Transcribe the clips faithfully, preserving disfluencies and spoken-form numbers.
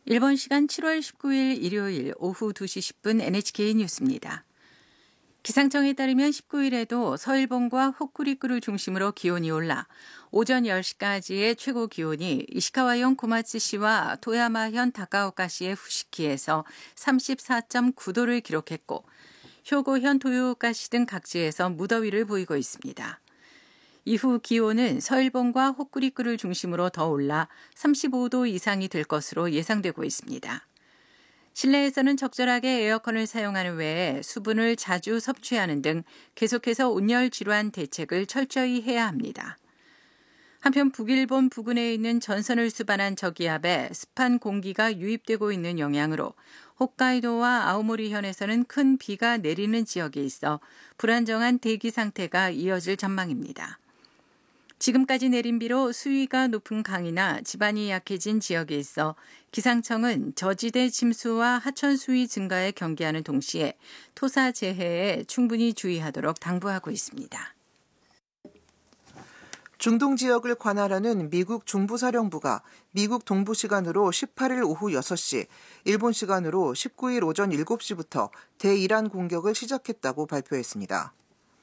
일본 시간 칠월 십구일 일요일 오후 두 시 십 분 엔에이치케이 뉴스입니다. 기상청에 따르면 십구일에도 서일본과 홋쿠리쿠를 중심으로 기온이 올라 오전 열 시까지의 최고 기온이 이시카와현 고마츠시와 도야마현 다카오카시의 후시키에서 삼십사 점 구 도를 기록했고 효고현 도요오카시 등 각지에서 무더위를 보이고 있습니다. 이후 기온은 서일본과 홋쿠리쿠를 중심으로 더 올라 삼십오 도 이상이 될 것으로 예상되고 있습니다. 실내에서는 적절하게 에어컨을 사용하는 외에 수분을 자주 섭취하는 등 계속해서 온열 질환 대책을 철저히 해야 합니다. 한편 북일본 부근에 있는 전선을 수반한 저기압에 습한 공기가 유입되고 있는 영향으로 홋카이도와 아오모리현에서는 큰 비가 내리는 지역이 있어 불안정한 대기 상태가 이어질 전망입니다. 지금까지 내린 비로 수위가 높은 강이나 지반이 약해진 지역이 있어 기상청은 저지대 침수와 하천 수위 증가에 경계하는 동시에 토사 재해에 충분히 주의하도록 당부하고 있습니다. 중동 지역을 관할하는 미국 중부사령부가 미국 동부 시간으로 십팔일 오후 여섯 시, 일본 시간으로 십구일 오전 일곱 시부터 대이란 공격을 시작했다고 발표했습니다.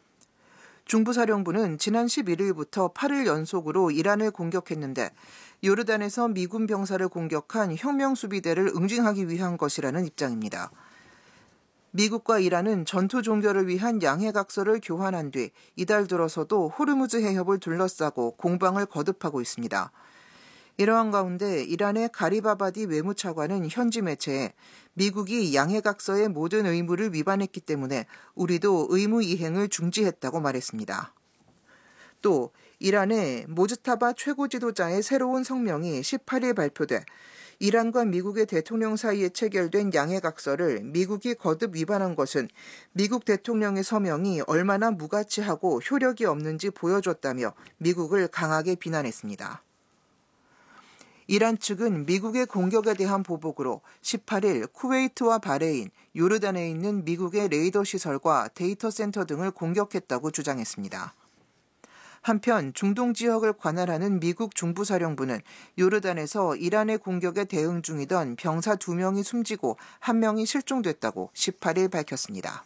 중부사령부는 지난 십일일부터 팔일 연속으로 이란을 공격했는데 요르단에서 미군 병사를 공격한 혁명수비대를 응징하기 위한 것이라는 입장입니다. 미국과 이란은 전투 종결을 위한 양해각서를 교환한 뒤 이달 들어서도 호르무즈 해협을 둘러싸고 공방을 거듭하고 있습니다. 이러한 가운데 이란의 가리바바디 외무차관은 현지 매체에 미국이 양해각서의 모든 의무를 위반했기 때문에 우리도 의무 이행을 중지했다고 말했습니다. 또 이란의 모즈타바 최고 지도자의 새로운 성명이 십팔일 발표돼 이란과 미국의 대통령 사이에 체결된 양해각서를 미국이 거듭 위반한 것은 미국 대통령의 서명이 얼마나 무가치하고 효력이 없는지 보여줬다며 미국을 강하게 비난했습니다. 이란 측은 미국의 공격에 대한 보복으로 십팔일 쿠웨이트와 바레인, 요르단에 있는 미국의 레이더 시설과 데이터 센터 등을 공격했다고 주장했습니다. 한편 중동 지역을 관할하는 미국 중부사령부는 요르단에서 이란의 공격에 대응 중이던 병사 두 명이 숨지고 한 명이 실종됐다고 십팔일 밝혔습니다.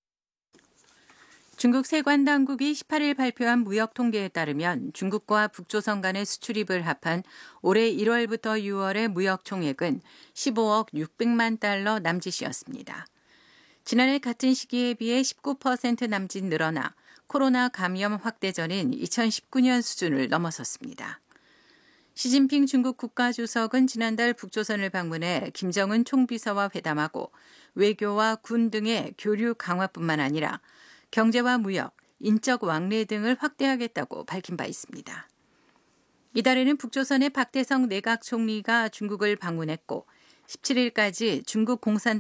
중국 세관당국이 십팔일 발표한 무역 통계에 따르면 중국과 북조선 간의 수출입을 합한 올해 일월부터 유월의 무역 총액은 십오억 육백만 달러 남짓이었습니다. 지난해 같은 시기에 비해 십구 퍼센트 남짓 늘어나 코로나 감염 확대 전인 이천십구년 수준을 넘어섰습니다. 시진핑 중국 국가주석은 지난달 북조선을 방문해 김정은 총비서와 회담하고 외교와 군 등의 교류 강화뿐만 아니라 경제와 무역, 인적 왕래 등을 확대하겠다고 밝힌 바 있습니다. 이달에는 북조선의 박대성 내각 총리가 중국을 방문했고 십칠일까지 중국 공산